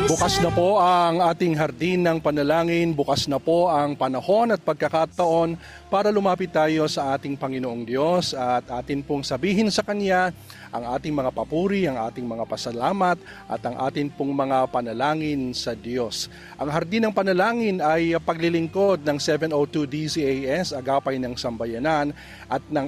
Bukas na po ang ating hardin ng panalangin, bukas na po ang panahon at pagkakataon para lumapit tayo sa ating Panginoong Diyos at atin pong sabihin sa Kanya ang ating mga papuri, ang ating mga pasalamat at ang ating pong mga panalangin sa Diyos. Ang hardin ng panalangin ay paglilingkod ng 702 DZAS, Agapay ng Sambayanan at ng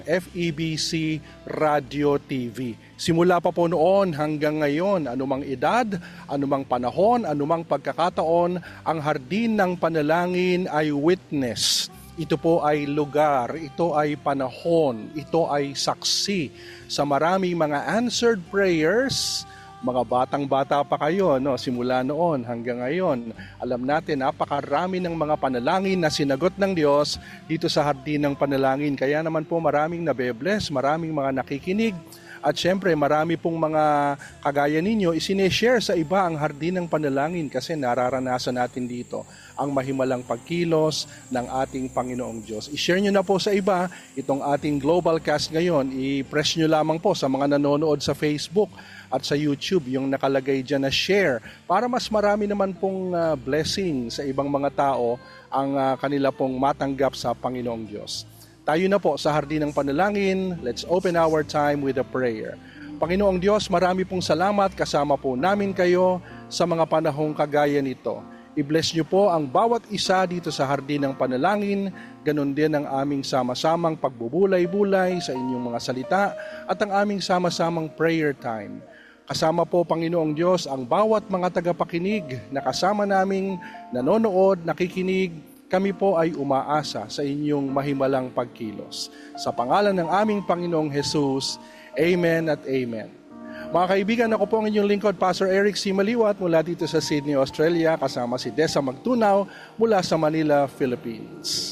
FEBC Radio TV. Simula pa po noon hanggang ngayon, anumang edad, anumang panahon, anumang pagkakataon, ang hardin ng panalangin ay witness. Ito po ay lugar, ito ay panahon, ito ay saksi sa maraming mga answered prayers. Mga batang-bata pa kayo, no? Simula noon hanggang ngayon. Alam natin, napakarami ng mga panalangin na sinagot ng Diyos dito sa hardin ng panalangin. Kaya naman po maraming nabe-bless, maraming mga nakikinig. At syempre, marami pong mga kagaya ninyo, isineshare sa iba ang hardin ng panalangin kasi nararanasan natin dito ang mahimalang pagkilos ng ating Panginoong Diyos. I-share nyo na po sa iba itong ating global cast ngayon. I-press nyo lamang po sa mga nanonood sa Facebook at sa YouTube yung nakalagay dyan na share para mas marami naman pong blessing sa ibang mga tao ang kanila pong matanggap sa Panginoong Diyos. Tayo na po sa hardin ng panalangin. Let's open our time with a prayer. Panginoong Diyos, marami pong salamat. Kasama po namin kayo sa mga panahong kagaya nito. I-bless niyo po ang bawat isa dito sa hardin ng panalangin. Ganon din ang aming sama-samang pagbubulay-bulay sa inyong mga salita at ang aming sama-samang prayer time. Kasama po, Panginoong Diyos, ang bawat mga tagapakinig na kasama naming nanonood, nakikinig. Kami po ay umaasa sa inyong mahimalang pagkilos. Sa pangalan ng aming Panginoong Jesus, Amen at Amen. Mga kaibigan, ako po ang inyong lingkod, Pastor Eric C. Maliwat mula dito sa Sydney, Australia, kasama si Dessa Magtunaw mula sa Manila, Philippines.